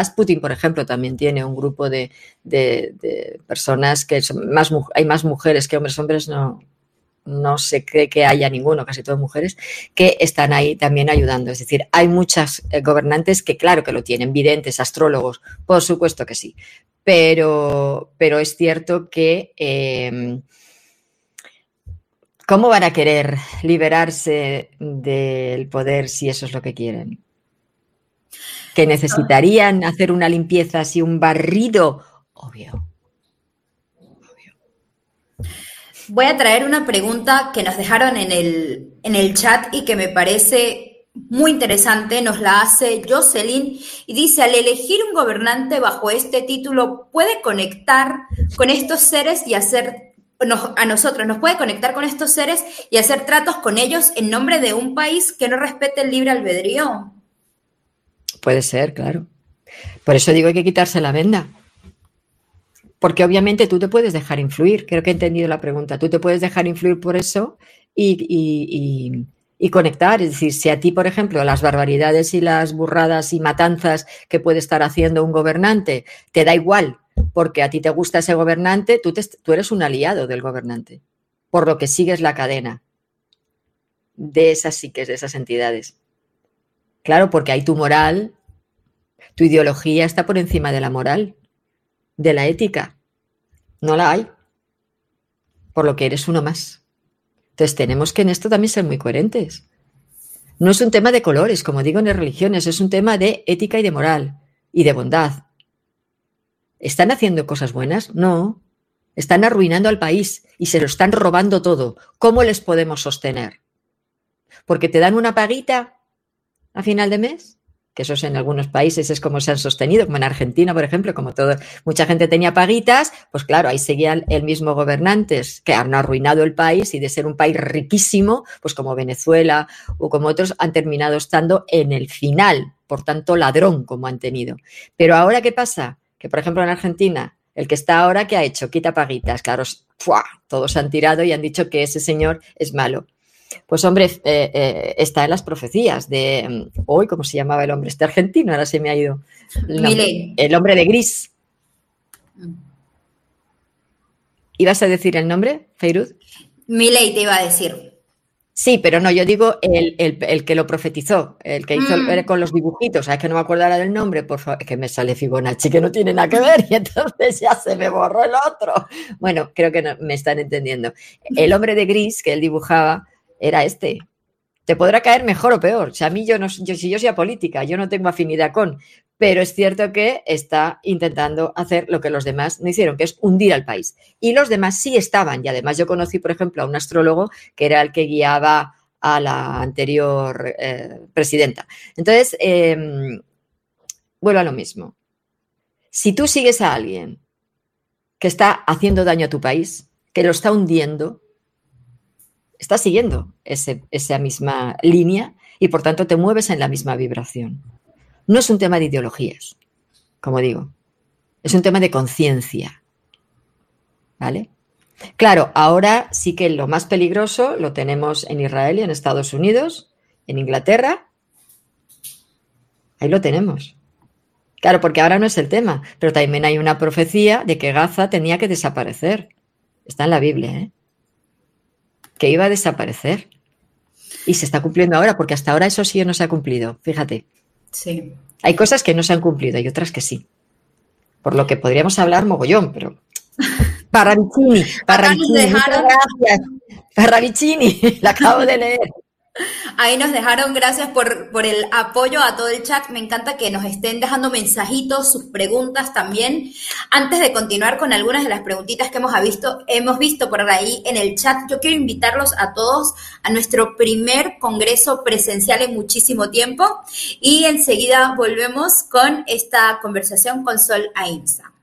quizás Putin, por ejemplo, también tiene un grupo de personas que son hay más mujeres que hombres no se cree que haya ninguno, casi todas mujeres, que están ahí también ayudando. Es decir, hay muchas gobernantes que claro que lo tienen, videntes, astrólogos, por supuesto que sí, pero es cierto que ¿cómo van a querer liberarse del poder si eso es lo que quieren? ¿Que necesitarían hacer una limpieza así, un barrido? Obvio. Voy a traer una pregunta que nos dejaron en el chat y que me parece muy interesante. Nos la hace Jocelyn y dice: al elegir un gobernante bajo este título, ¿puede conectar con estos seres y nos puede conectar con estos seres y hacer tratos con ellos en nombre de un país que no respete el libre albedrío? Puede ser, claro. Por eso digo, hay que quitarse la venda. Porque obviamente tú te puedes dejar influir, creo que he entendido la pregunta, tú te puedes dejar influir por eso y conectar. Es decir, si a ti, por ejemplo, las barbaridades y las burradas y matanzas que puede estar haciendo un gobernante te da igual, porque a ti te gusta ese gobernante, tú eres un aliado del gobernante, por lo que sigues la cadena de esas psiques, de esas entidades. Claro, porque hay tu moral, tu ideología está por encima de la moral, de la ética. No la hay, por lo que eres uno más. Entonces tenemos que en esto también ser muy coherentes. No es un tema de colores, como digo en las religiones, es un tema de ética y de moral y de bondad. ¿Están haciendo cosas buenas? No. Están arruinando al país y se lo están robando todo. ¿Cómo les podemos sostener? ¿Porque te dan una paguita a final de mes? Que esos en algunos países es como se han sostenido, como en Argentina, por ejemplo, como mucha gente tenía paguitas, pues claro, ahí seguían el mismo gobernantes que han arruinado el país y de ser un país riquísimo, pues como Venezuela o como otros, han terminado estando en el final, por tanto ladrón como han tenido. Pero ahora, ¿qué pasa? Que, por ejemplo, en Argentina, el que está ahora, ¿qué ha hecho? Quita paguitas, claro, ¡fua! Todos han tirado y han dicho que ese señor es malo. Pues hombre, está en las profecías de hoy, ¿cómo se llamaba el hombre este argentino? Ahora se me ha ido. El hombre de gris. ¿Ibas a decir el nombre, Feiruz? Milei te iba a decir. Sí, pero no, yo digo el que lo profetizó, el que hizo con los dibujitos. Es que no me acuerdo ahora del nombre, por favor, es que me sale Fibonacci, que no tiene nada que ver, y entonces ya se me borró el otro. Bueno, creo que no, me están entendiendo. El hombre de gris que él dibujaba era este. Te podrá caer mejor o peor. O sea, a mí si yo soy apolítica, yo no tengo afinidad con, pero es cierto que está intentando hacer lo que los demás no hicieron, que es hundir al país. Y los demás sí estaban. Y además yo conocí, por ejemplo, a un astrólogo que era el que guiaba a la anterior presidenta. Entonces, vuelvo a lo mismo. Si tú sigues a alguien que está haciendo daño a tu país, que lo está hundiendo, estás siguiendo esa misma línea y, por tanto, te mueves en la misma vibración. No es un tema de ideologías, como digo. Es un tema de conciencia. ¿Vale? Claro, ahora sí que lo más peligroso lo tenemos en Israel y en Estados Unidos, en Inglaterra. Ahí lo tenemos. Claro, porque ahora no es el tema, pero también hay una profecía de que Gaza tenía que desaparecer. Está en la Biblia, ¿eh? Que iba a desaparecer. Y se está cumpliendo ahora, porque hasta ahora eso sí no se ha cumplido. Fíjate. Sí. Hay cosas que no se han cumplido y otras que sí. Por lo que podríamos hablar mogollón, pero... Parravicini, muchas gracias. Parravicini, la acabo de leer. Ahí nos dejaron, gracias por el apoyo a todo el chat. Me encanta que nos estén dejando mensajitos, sus preguntas también. Antes de continuar con algunas de las preguntitas que hemos visto por ahí en el chat, yo quiero invitarlos a todos a nuestro primer congreso presencial en muchísimo tiempo y enseguida volvemos con esta conversación con Sol Ahimsa.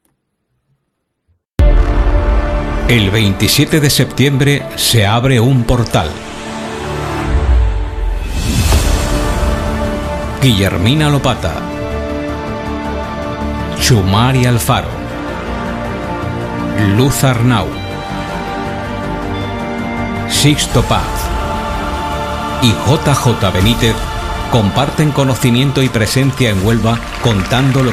El 27 de septiembre se abre un portal. Guillermina Lopata, Chumari Alfaro, Luz Arnau, Sixto Paz y JJ Benítez comparten conocimiento y presencia en Huelva contando lo